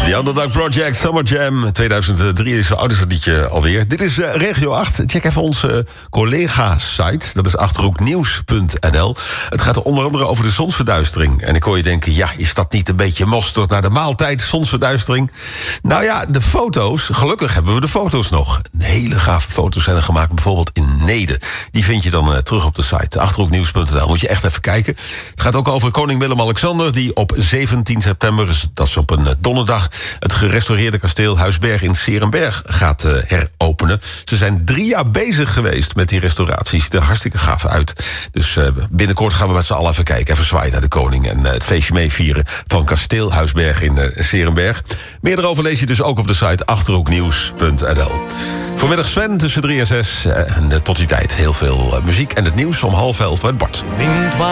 The Underdog Project, Summer Jam 2003 is zo oud is dat liedje alweer. Dit is Regio 8. Check even onze collega-site. Dat is achterhoeknieuws.nl. Het gaat onder andere over de zonsverduistering. En ik hoor je denken, ja, is dat niet een beetje mosterd naar de maaltijd, zonsverduistering? Nou ja, de foto's, gelukkig hebben we de foto's nog. Hele gave foto's zijn er gemaakt, bijvoorbeeld in Neede. Die vind je dan terug op de site, achterhoeknieuws.nl. Moet je echt even kijken. Het gaat ook over koning Willem-Alexander, die op 17 september, dus dat is op een donderdag, het gerestaureerde kasteel Huisberg in 's Heerenberg gaat heropenen. Ze zijn 3 jaar bezig geweest met die restauratie. Ziet er hartstikke gaaf uit. Dus binnenkort gaan we met z'n allen even kijken, even zwaaien naar de koning en het feestje meevieren van kasteel Huisberg in 's Heerenberg. Meer erover lees je dus ook op de site achterhoeknieuws.nl. Vanmiddag Sven tussen 3 en 6. En tot die tijd heel veel muziek en het nieuws om 10:30 met Bart.